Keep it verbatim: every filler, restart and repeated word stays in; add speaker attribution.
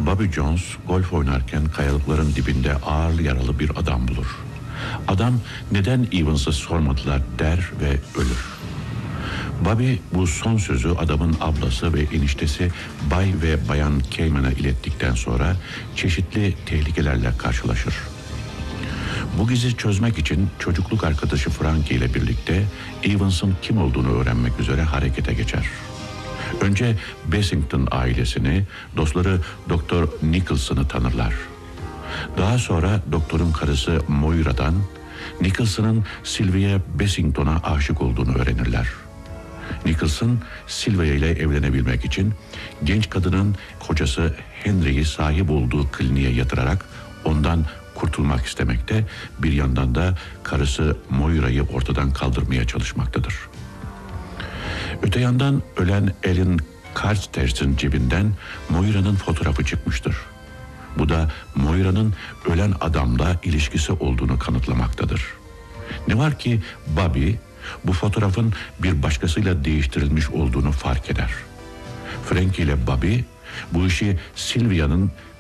Speaker 1: Bobby Jones golf oynarken kayalıkların dibinde ağır yaralı bir adam bulur. Adam neden Evans'ı sormadılar der ve ölür. Bobby bu son sözü adamın ablası ve eniştesi Bay ve Bayan Cayman'a ilettikten sonra çeşitli tehlikelerle karşılaşır. Bu gizi çözmek için çocukluk arkadaşı Frankie ile birlikte Evans'ın kim olduğunu öğrenmek üzere harekete geçer. Önce Bessington ailesini, dostları Doktor Nicholson'ı tanırlar. Daha sonra doktorun karısı Moira'dan Nicholson'ın Sylvia Bessington'a aşık olduğunu öğrenirler. Nicholson, Sylvia ile evlenebilmek için genç kadının kocası Henry'yi sahip olduğu kliniğe yatırarak ondan kurtulmak istemekte, bir yandan da karısı Moira'yı ortadan kaldırmaya çalışmaktadır. Öte yandan ölen Ellen Carsters'ın cebinden Moira'nın fotoğrafı çıkmıştır. Bu da Moira'nın ölen adamla ilişkisi olduğunu kanıtlamaktadır. Ne var ki Bobby bu fotoğrafın bir başkasıyla değiştirilmiş olduğunu fark eder. Frankie ile Bobby bu işi Sylvia'nın